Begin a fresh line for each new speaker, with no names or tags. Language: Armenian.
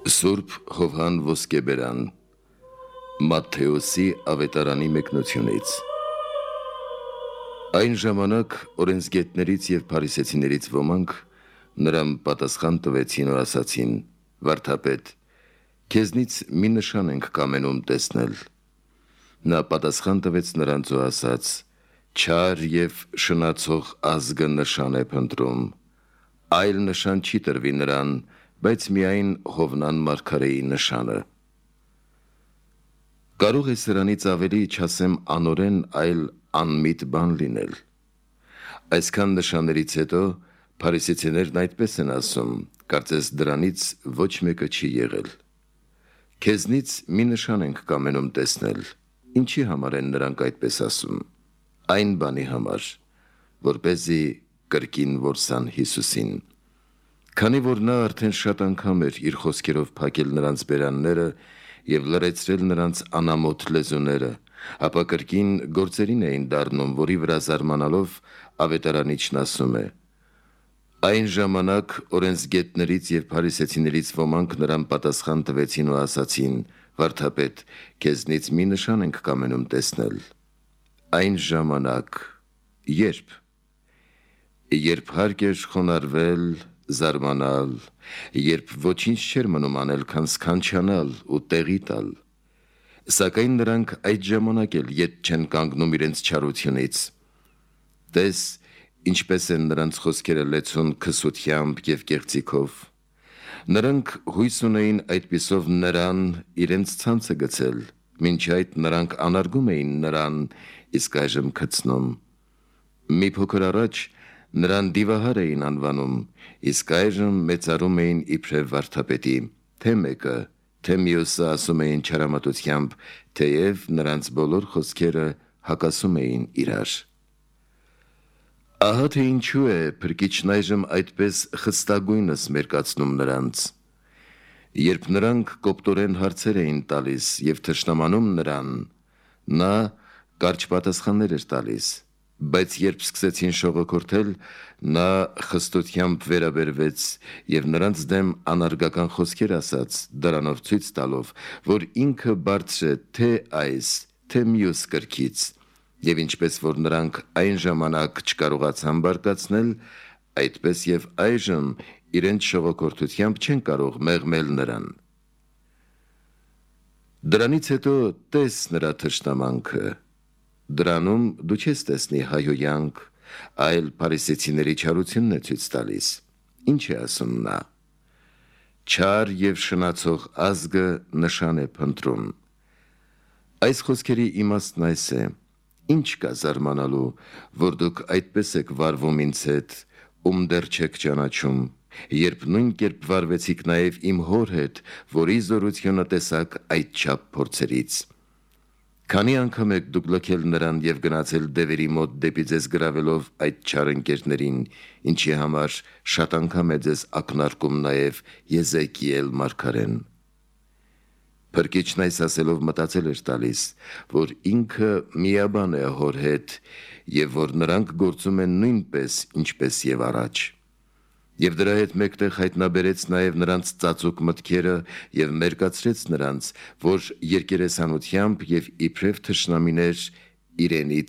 Սուրբ Հովհան Ոսկեբերան Մատթեոսի ավետարանի մեկնությունից Այն ժամանակ օրենսգետներից և փարիսեցիներից ոմանք նրան պատասխան տվեցին ու ասացին. «Վարդապետ, քեզնից մի նշան ենք կամենում տեսնել»։ Նա պատասխան տվեց նրանց ու ասաց. «Չար և շնացող ազգը նշան է փնտրում, այլ նշան չի տրվի նրան, բայց միայն Հովնան մարգարեի նշանը։ Կարող է սրանից ավելի, չասեմ անօրեն, այլ անմիտ բան լինել»։ Այսքան նշաններից հետո փարիսեցիներն այդպես են ասում, կարծես դրանից ոչ մեկը չի եղել։ «Քեզնից մի նշան ենք կամենում տեսնել»։ Ինչի համար են նրանք այդպես ասում։ Այն բանի համար, որպեսզի կրկին որսան Հիսուսին։ Քանի որ նա արդեն շատ անգամ էր իր խոսքերով փակել նրանց բերանները և լռեցրել նրանց անամոթ լեզուները, ապա կրկին գործերին էին դառնում, որի վրա զարմանալով ավետարանիչն ասում է. «Այն ժամանակ օրենսգետներից և փարիսեցիներից ոմանք նրան պատասխան տվեցին ու ասացին. «Վարդապետ, քեզնից մի նշան ենք կամենում տեսնել»։ Այն ժամանակ ե՞րբ։ Երբ հարկ էր խոնարհվել, զարմանալ, երբ ոչինչ չէր մնում անել, քան սքանչանալ ու տեղի տալ։ Սակայն նրանք այդ ժամանակ էլ ետ չեն կանգնում իրենց չարությունից։ Տես, ինչպես են նրանց խոսքերը լեցուն քսությամբ և կեղծիքով։ Նրանք հույս ունեին այդպիսով նրան իրենց ցանցը գցել, մինչ այդ նրանք անարգում էին նրան, իսկ այժմ քցնում։ Մի փոքր առաջ նրան դիվահար էին անվանում, իսկ այժմ մեծարում էին իբրև վարդապետի, թե մեկը, թե մյուսը ասում էին չարամտությամբ, թեև նրանց բոլոր խոսքերը հակասում էին իրար։ Ահա թե ինչու է Փրկիչն այժմ այդպես խստագույնս մերկացնում նրանց։ Երբ նրանք կոպտորեն հարցեր էին տալիս և թշնամանում նրան, նա կարճ պատասխաններ էր տալիս, բայց երբ սկսեցին շողոքորթել, նա խստությամբ վերաբերվեց և նրանց դեմ անարգական խոսքեր ասաց, դրանով ցույց տալով, որ ինքը բարձր է թե այս, թե մյուս կրքից, և ինչպես որ նրանք այն ժամանակ չկարողացան բարկացնել, այդպես և այժմ իրենց շողոքորթությամբ չեն կարող մեղմել նրան։ Դրանից հետո տես նրա թշնամանքը։ Դրանում դու չես տեսնի հայհոյանք, այլ փարիսեցիների չարությունն է ցույց տալիս։ Ինչ է ասում նա։ Չար և շնացող ազգը նշան է փնտրում։ Այս խոսքերի իմաստն այս է. ինչ կա զարմանալու, որ դուք այդպես եք վարվում ինձ հետ, ում դեռ չեք ճանաչում, երբ նույն կերպ վարվեցիք նաև իմ հոր հետ, որի զորությունը տեսաք այդչափ փորձերից։ Քանի անգամ եք դուք լքել նրան և գնացել դևերի մոտ դեպի ձեզ գրավելով այդ չար ընկերներին, ինչի համար շատ անգամ է ձեզ ակնարկում նաև Եզեկիել մարգարեն։ Փրկիչն այս ասելով մտածել էր տալիս, որ ինքը միաբան է հոր հետ և որ նրանք գործում են նույնպես, ինչպես և առաջ։ Եվ դրա հետ մեկտեղ հայտնաբերեց նաև նրանց ծածուկ մտքերը և մերկացրեց նրանց, որ երկերեսանությամբ և իբրև թշնամիներ իրենից